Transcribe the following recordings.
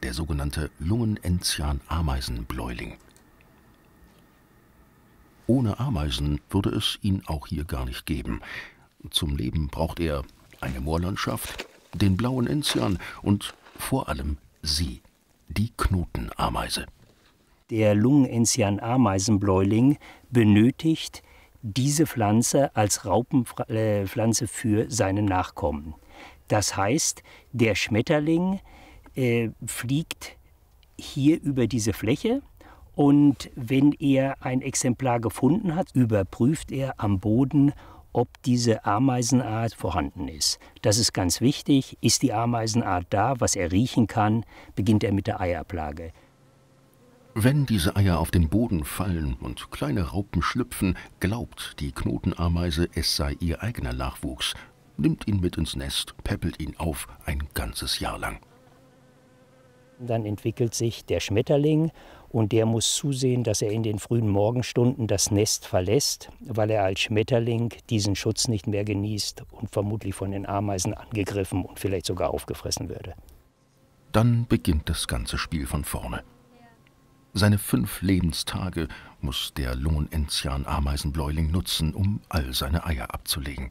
der sogenannte Lungenenzian-Ameisenbläuling. Ohne Ameisen würde es ihn auch hier gar nicht geben. Zum Leben braucht er eine Moorlandschaft, den blauen Enzian und vor allem sie, die Knotenameise. Der Lungenenzian-Ameisenbläuling benötigt diese Pflanze als Raupenpflanze für seine Nachkommen. Das heißt, der Schmetterling fliegt hier über diese Fläche und wenn er ein Exemplar gefunden hat, überprüft er am Boden, ob diese Ameisenart vorhanden ist. Das ist ganz wichtig. Ist die Ameisenart da, was er riechen kann, beginnt er mit der Eiablage. Wenn diese Eier auf den Boden fallen und kleine Raupen schlüpfen, glaubt die Knotenameise, es sei ihr eigener Nachwuchs, nimmt ihn mit ins Nest, päppelt ihn auf ein ganzes Jahr lang. Dann entwickelt sich der Schmetterling und der muss zusehen, dass er in den frühen Morgenstunden das Nest verlässt, weil er als Schmetterling diesen Schutz nicht mehr genießt und vermutlich von den Ameisen angegriffen und vielleicht sogar aufgefressen würde. Dann beginnt das ganze Spiel von vorne. Seine 5 Lebenstage muss der Lungenenzian-Ameisenbläuling nutzen, um all seine Eier abzulegen.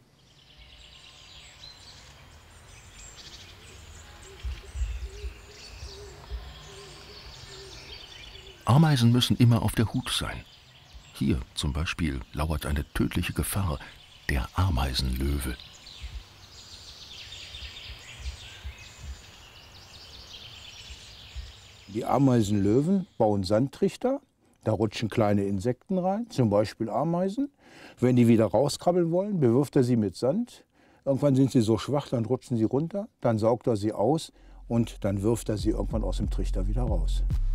Ameisen müssen immer auf der Hut sein. Hier zum Beispiel lauert eine tödliche Gefahr, der Ameisenlöwe. Die Ameisenlöwen bauen Sandtrichter, da rutschen kleine Insekten rein, zum Beispiel Ameisen. Wenn die wieder rauskrabbeln wollen, bewirft er sie mit Sand. Irgendwann sind sie so schwach, dann rutschen sie runter, dann saugt er sie aus und dann wirft er sie irgendwann aus dem Trichter wieder raus.